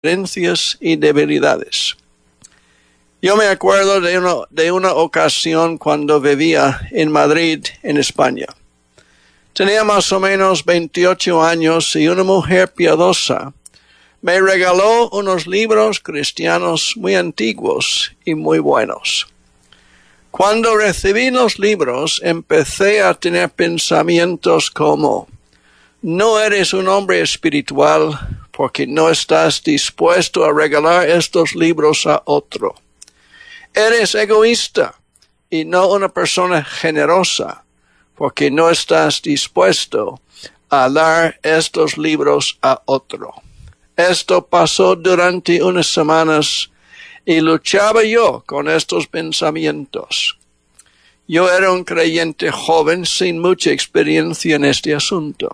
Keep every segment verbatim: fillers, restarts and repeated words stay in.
carencias y debilidades. Yo me acuerdo de una, de una ocasión cuando vivía en Madrid, en España. Tenía más o menos veintiocho años y una mujer piadosa me regaló unos libros cristianos muy antiguos y muy buenos. Cuando recibí los libros, empecé a tener pensamientos como: no eres un hombre espiritual porque no estás dispuesto a regalar estos libros a otro. Eres egoísta y no una persona generosa porque no estás dispuesto a dar estos libros a otro. Esto pasó durante unas semanas y luchaba yo con estos pensamientos. Yo era un creyente joven sin mucha experiencia en este asunto.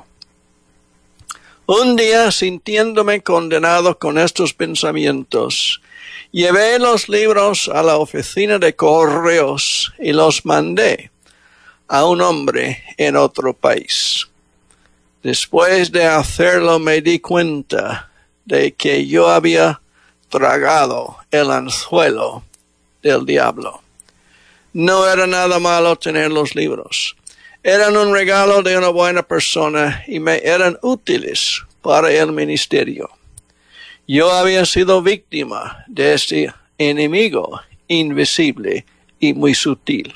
Un día, sintiéndome condenado con estos pensamientos, llevé los libros a la oficina de correos y los mandé a un hombre en otro país. Después de hacerlo me di cuenta de que yo había tragado el anzuelo del diablo. No era nada malo tener los libros. Eran un regalo de una buena persona y me eran útiles para el ministerio. Yo había sido víctima de este enemigo invisible y muy sutil.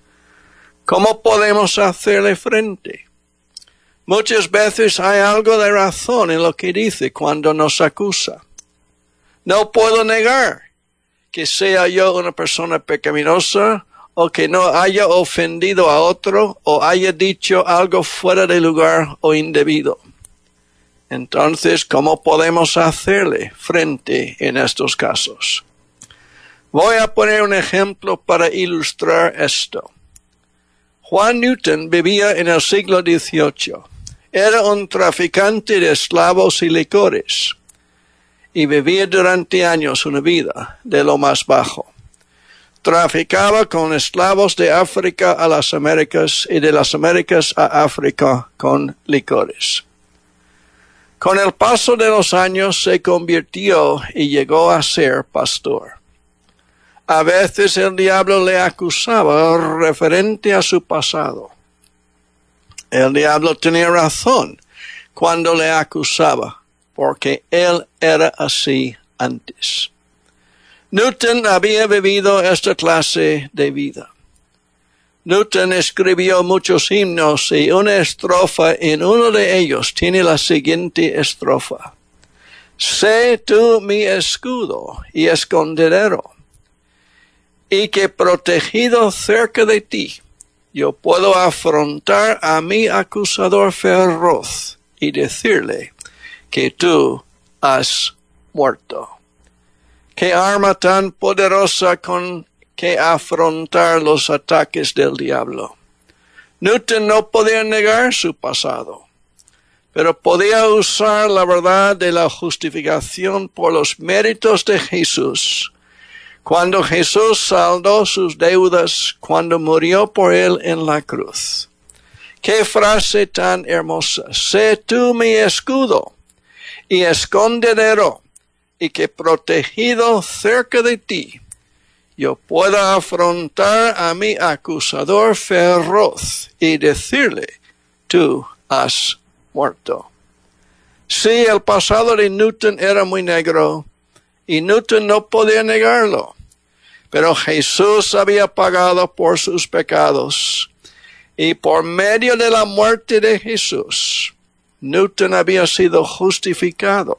¿Cómo podemos hacerle frente? Muchas veces hay algo de razón en lo que dice cuando nos acusa. No puedo negar que sea yo una persona pecaminosa o que no haya ofendido a otro o haya dicho algo fuera de lugar o indebido. Entonces, ¿cómo podemos hacerle frente en estos casos? Voy a poner un ejemplo para ilustrar esto. Juan Newton vivía en el siglo dieciocho. Era un traficante de esclavos y licores y vivía durante años una vida de lo más bajo. Traficaba con esclavos de África a las Américas y de las Américas a África con licores. Con el paso de los años se convirtió y llegó a ser pastor. A veces el diablo le acusaba referente a su pasado. El diablo tenía razón cuando le acusaba, porque él era así antes. Newton había vivido esta clase de vida. Newton escribió muchos himnos y una estrofa en uno de ellos tiene la siguiente estrofa. Sé tú mi escudo y escondedero, y que protegido cerca de ti, yo puedo afrontar a mi acusador feroz y decirle que tú has muerto. Qué arma tan poderosa con que afrontar los ataques del diablo. Newton no podía negar su pasado, pero podía usar la verdad de la justificación por los méritos de Jesús. Cuando Jesús saldó sus deudas, cuando murió por él en la cruz. ¡Qué frase tan hermosa! Sé tú mi escudo y escondedero, y que protegido cerca de ti, yo pueda afrontar a mi acusador feroz y decirle, tú has muerto. Sí, el pasado de Newton era muy negro, y Newton no podía negarlo. Pero Jesús había pagado por sus pecados. Y por medio de la muerte de Jesús, Newton había sido justificado.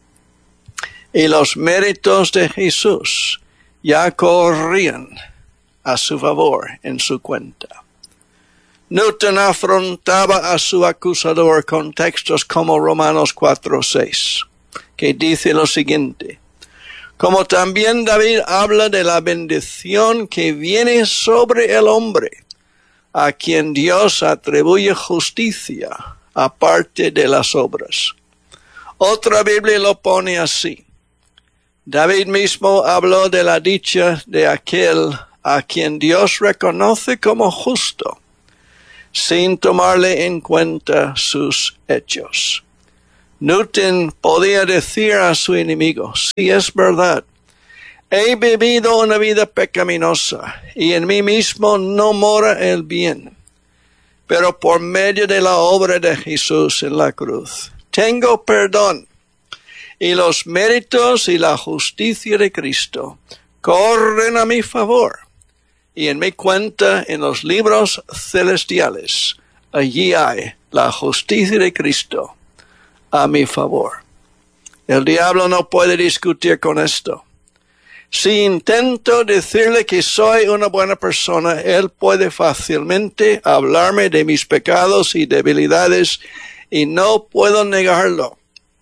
Y los méritos de Jesús ya corrían a su favor en su cuenta. Newton afrontaba a su acusador con textos como Romanos cuatro seis, que dice lo siguiente. Como también David habla de la bendición que viene sobre el hombre, a quien Dios atribuye justicia, aparte de las obras. Otra Biblia lo pone así. David mismo habló de la dicha de aquel a quien Dios reconoce como justo, sin tomarle en cuenta sus hechos. Newton podía decir a su enemigo, si es verdad, he vivido una vida pecaminosa y en mí mismo no mora el bien, pero por medio de la obra de Jesús en la cruz, tengo perdón y los méritos y la justicia de Cristo corren a mi favor y en mi cuenta en los libros celestiales. Allí hay la justicia de Cristo a mi favor. El diablo no puede discutir con esto. Si intento decirle que soy una buena persona, él puede fácilmente hablarme de mis pecados y debilidades y no puedo negarlo.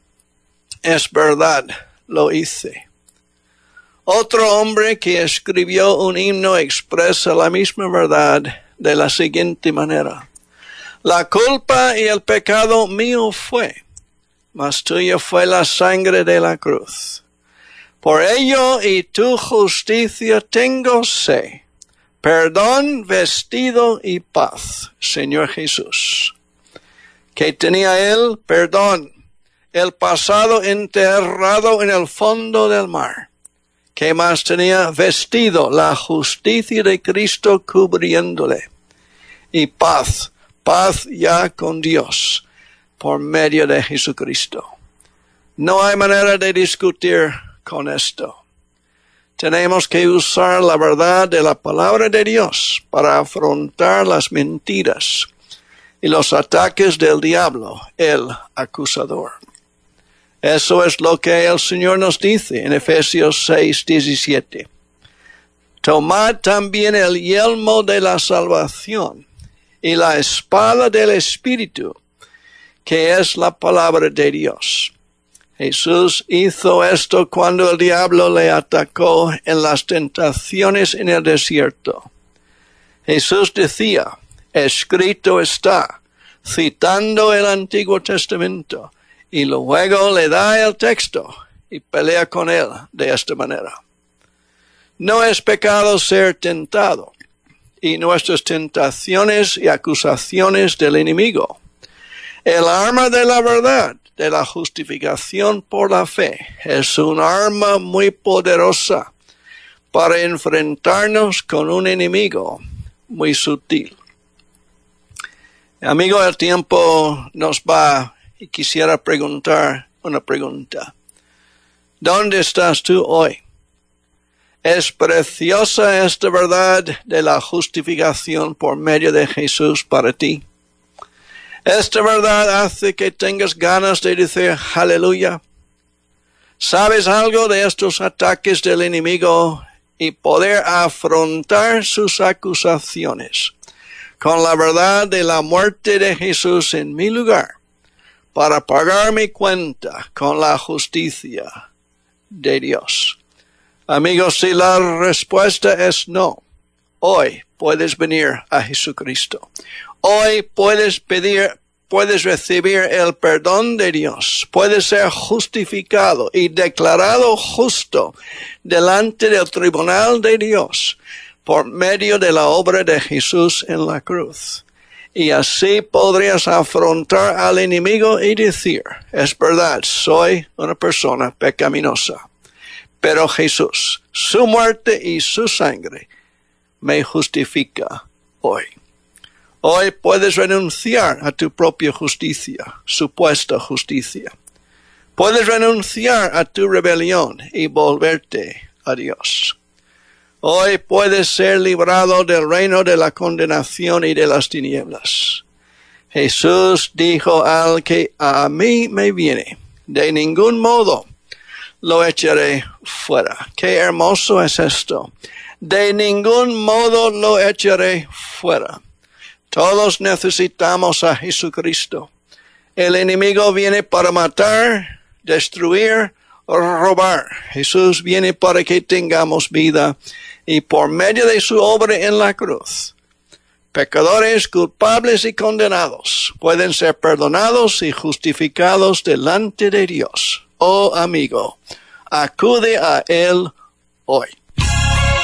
Es verdad, lo hice. Otro hombre que escribió un himno expresa la misma verdad de la siguiente manera. La culpa y el pecado mío fue, mas tuya fue la sangre de la cruz. Por ello y tu justicia tengo sé, perdón, vestido y paz, Señor Jesús. ¿Qué tenía él? Perdón, el pasado enterrado en el fondo del mar. ¿Qué más tenía? Vestido, la justicia de Cristo cubriéndole. Y paz, paz ya con Dios, por medio de Jesucristo. No hay manera de discutir con esto. Tenemos que usar la verdad de la palabra de Dios para afrontar las mentiras y los ataques del diablo, el acusador. Eso es lo que el Señor nos dice en Efesios seis, diecisiete. Tomad también el yelmo de la salvación y la espada del Espíritu, que es la palabra de Dios. Jesús hizo esto cuando el diablo le atacó en las tentaciones en el desierto. Jesús decía, escrito está, citando el Antiguo Testamento, y luego le da el texto y pelea con él de esta manera. No es pecado ser tentado, y nuestras tentaciones y acusaciones del enemigo. El arma de la verdad, de la justificación por la fe, es un arma muy poderosa para enfrentarnos con un enemigo muy sutil. Amigo, el tiempo nos va y quisiera preguntar una pregunta. ¿Dónde estás tú hoy? ¿Es preciosa esta verdad de la justificación por medio de Jesús para ti? ¿Esta verdad hace que tengas ganas de decir aleluya? ¿Sabes algo de estos ataques del enemigo y poder afrontar sus acusaciones con la verdad de la muerte de Jesús en mi lugar para pagar mi cuenta con la justicia de Dios? Amigos, si la respuesta es no, hoy puedes venir a Jesucristo. Hoy puedes pedir, puedes recibir el perdón de Dios. Puedes ser justificado y declarado justo delante del tribunal de Dios por medio de la obra de Jesús en la cruz. Y así podrías afrontar al enemigo y decir, es verdad, soy una persona pecaminosa, pero Jesús, su muerte y su sangre me justifica hoy. Hoy puedes renunciar a tu propia justicia, supuesta justicia. Puedes renunciar a tu rebelión y volverte a Dios. Hoy puedes ser librado del reino de la condenación y de las tinieblas. Jesús dijo al que a mí me viene, de ningún modo lo echaré fuera. Qué hermoso es esto. De ningún modo lo echaré fuera. Todos necesitamos a Jesucristo. El enemigo viene para matar, destruir o robar. Jesús viene para que tengamos vida y por medio de su obra en la cruz, pecadores culpables y condenados pueden ser perdonados y justificados delante de Dios. Oh amigo, acude a Él hoy.